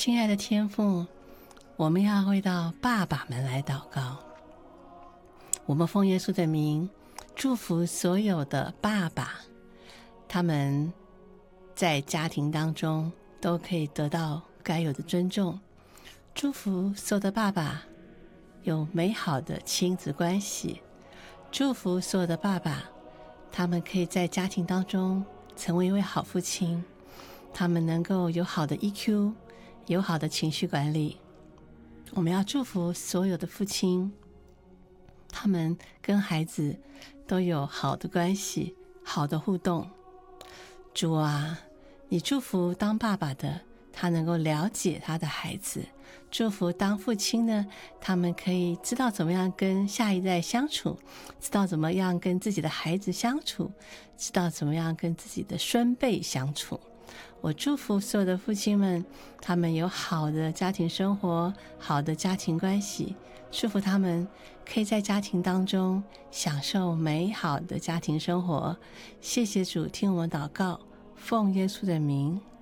亲爱的天父，我们要为到爸爸们来祷告。我们奉耶稣的名，祝福所有的爸爸，他们在家庭当中都可以得到该有的尊重。祝福所有的爸爸有美好的亲子关系。祝福所有的爸爸，他们可以在家庭当中成为一位好父亲，他们能够有好的 EQ， 有好的情绪管理。我们要祝福所有的父亲，他们跟孩子都有好的关系，好的互动。主啊，你祝福当爸爸的，他能够了解他的孩子；祝福当父亲呢，他们可以知道怎么样跟下一代相处，知道怎么样跟自己的孩子相处，知道怎么样跟自己的孙辈相处。我祝福所有的父亲们，他们有好的家庭生活，好的家庭关系，祝福他们可以在家庭当中享受美好的家庭生活。谢谢主，听我们祷告，奉耶稣的名，